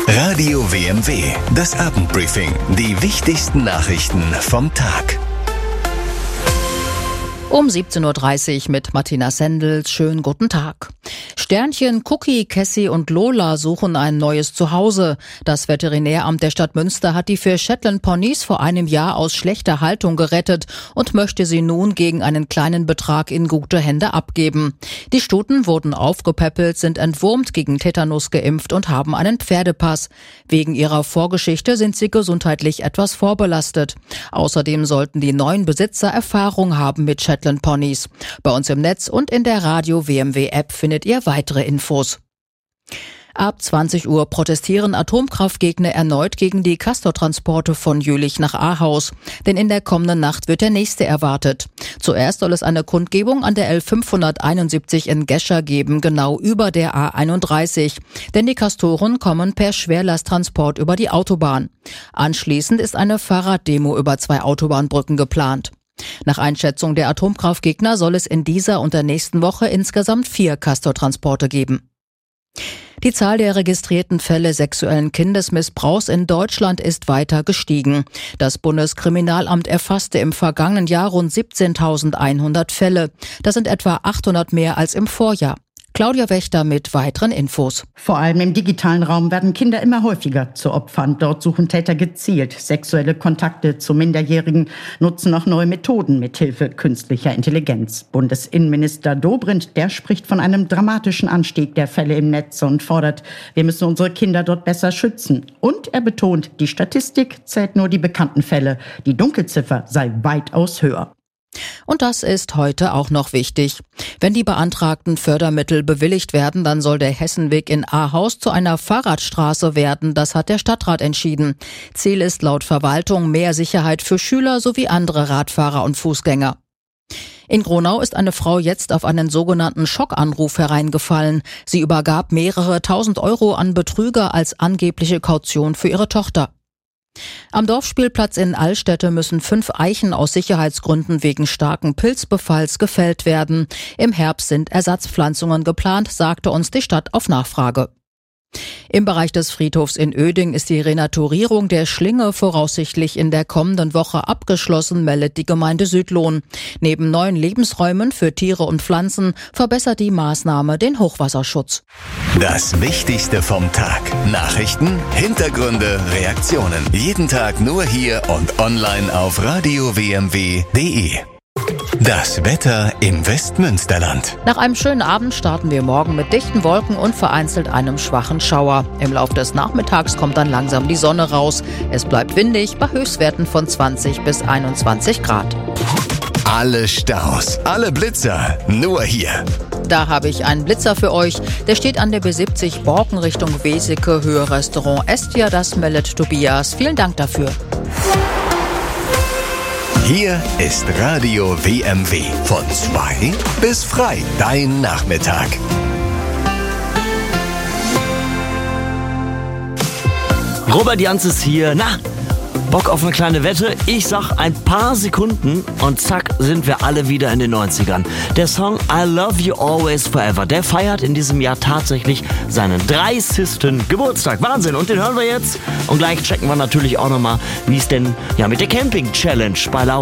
Radio WMW, das Abendbriefing. Die wichtigsten Nachrichten vom Tag. Um 17.30 Uhr mit Martina Sendels. Schönen guten Tag. Sternchen, Cookie, Cassie und Lola suchen ein neues Zuhause. Das Veterinäramt der Stadt Münster hat die 4 Shetland Ponys vor einem Jahr aus schlechter Haltung gerettet und möchte sie nun gegen einen kleinen Betrag in gute Hände abgeben. Die Stuten wurden aufgepäppelt, sind entwurmt, gegen Tetanus geimpft und haben einen Pferdepass. Wegen ihrer Vorgeschichte sind sie gesundheitlich etwas vorbelastet. Außerdem sollten die neuen Besitzer Erfahrung haben mit Shetland Ponys. Bei uns im Netz und in der Radio WMW App findet ihr weitere Infos. Ab 20 Uhr protestieren Atomkraftgegner erneut gegen die Castortransporte von Jülich nach Ahaus. Denn in der kommenden Nacht wird der nächste erwartet. Zuerst soll es eine Kundgebung an der L571 in Gescher geben, genau über der A31. Denn die Castoren kommen per Schwerlasttransport über die Autobahn. Anschließend ist eine Fahrraddemo über 2 Autobahnbrücken geplant. Nach Einschätzung der Atomkraftgegner soll es in dieser und der nächsten Woche insgesamt 4 Castortransporte geben. Die Zahl der registrierten Fälle sexuellen Kindesmissbrauchs in Deutschland ist weiter gestiegen. Das Bundeskriminalamt erfasste im vergangenen Jahr rund 17.100 Fälle. Das sind etwa 800 mehr als im Vorjahr. Claudia Wächter mit weiteren Infos. Vor allem im digitalen Raum werden Kinder immer häufiger zu Opfern. Dort suchen Täter gezielt sexuelle Kontakte zu Minderjährigen, nutzen auch neue Methoden mithilfe künstlicher Intelligenz. Bundesinnenminister Dobrindt, der spricht von einem dramatischen Anstieg der Fälle im Netz und fordert, wir müssen unsere Kinder dort besser schützen. Und er betont, die Statistik zählt nur die bekannten Fälle. Die Dunkelziffer sei weitaus höher. Und das ist heute auch noch wichtig. Wenn die beantragten Fördermittel bewilligt werden, dann soll der Hessenweg in Ahaus zu einer Fahrradstraße werden. Das hat der Stadtrat entschieden. Ziel ist laut Verwaltung mehr Sicherheit für Schüler sowie andere Radfahrer und Fußgänger. In Gronau ist eine Frau jetzt auf einen sogenannten Schockanruf hereingefallen. Sie übergab mehrere tausend Euro an Betrüger als angebliche Kaution für ihre Tochter. Am Dorfspielplatz in Allstätte müssen 5 Eichen aus Sicherheitsgründen wegen starken Pilzbefalls gefällt werden. Im Herbst sind Ersatzpflanzungen geplant, sagte uns die Stadt auf Nachfrage. Im Bereich des Friedhofs in Oeding ist die Renaturierung der Schlinge voraussichtlich in der kommenden Woche abgeschlossen, meldet die Gemeinde Südlohn. Neben neuen Lebensräumen für Tiere und Pflanzen verbessert die Maßnahme den Hochwasserschutz. Das Wichtigste vom Tag. Nachrichten, Hintergründe, Reaktionen. Jeden Tag nur hier und online auf radiowmw.de. Das Wetter im Westmünsterland. Nach einem schönen Abend starten wir morgen mit dichten Wolken und vereinzelt einem schwachen Schauer. Im Laufe des Nachmittags kommt dann langsam die Sonne raus. Es bleibt windig bei Höchstwerten von 20 bis 21 Grad. Alle Staus, alle Blitzer, nur hier. Da habe ich einen Blitzer für euch. Der steht an der B70 Borken Richtung Weseke, Höhe Restaurant Estia. Das meldet Tobias. Vielen Dank dafür. Hier ist Radio WMW. Von 2 bis frei. Dein Nachmittag. Robert Janz ist hier. Na, Bock auf eine kleine Wette? Ich sag ein paar Sekunden und zack sind wir alle wieder in den 90ern. Der Song I Love You Always Forever, der feiert in diesem Jahr tatsächlich seinen 30. Geburtstag. Wahnsinn, und den hören wir jetzt. Und gleich checken wir natürlich auch nochmal, wie es denn mit der Camping Challenge bei Laura